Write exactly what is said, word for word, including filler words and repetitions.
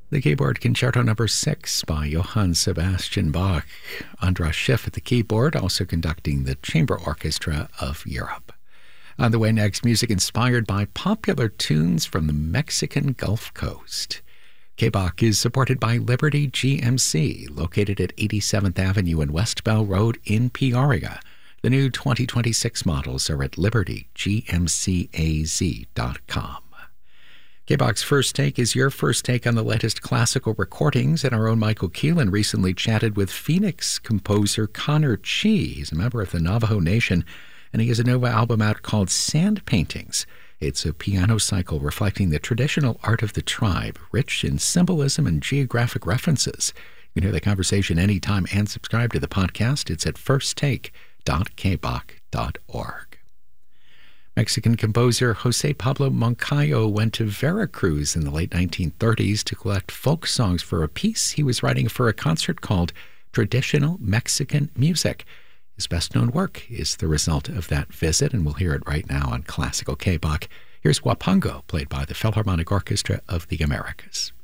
The keyboard concerto number six by Johann Sebastian Bach. Andras Schiff at the keyboard, also conducting the Chamber Orchestra of Europe. On the way next, music inspired by popular tunes from the Mexican Gulf Coast. K-Bach is supported by Liberty G M C, located at eighty-seventh Avenue and West Bell Road in Peoria. The new twenty twenty-six models are at liberty g m c a z dot com. K-Bach's First Take is your first take on the latest classical recordings, and our own Michael Keelan recently chatted with Phoenix composer Connor Chee. He's a member of the Navajo Nation, and he has a new album out called Sand Paintings. It's a piano cycle reflecting the traditional art of the tribe, rich in symbolism and geographic references. You can hear the conversation anytime and subscribe to the podcast. It's at first take dot k bach dot org. Mexican composer Jose Pablo Moncayo went to Veracruz in the late nineteen thirties to collect folk songs for a piece he was writing for a concert called Traditional Mexican Music. His best-known work is the result of that visit, and we'll hear it right now on Classical K-Bach. Here's Huapango, played by the Philharmonic Orchestra of the Americas.